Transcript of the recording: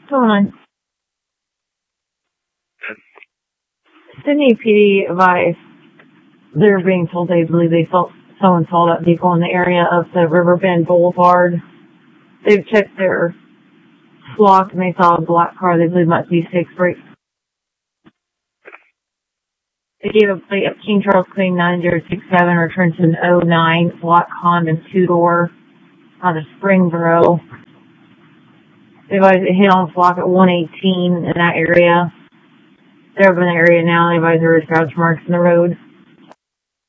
Come on. Sydney PD advised they're being told they believe someone saw that vehicle in the area of the Riverbend Boulevard. They've checked their flock and they saw a black car they believe must be 6 brakes. They gave a plate of King Charles Queen 9067, returned to an 09 black Honda 2-door out of Springboro. They advised it hit on the flock at 118 in that area. They're up in the area now. They advised there were scratch marks in the road.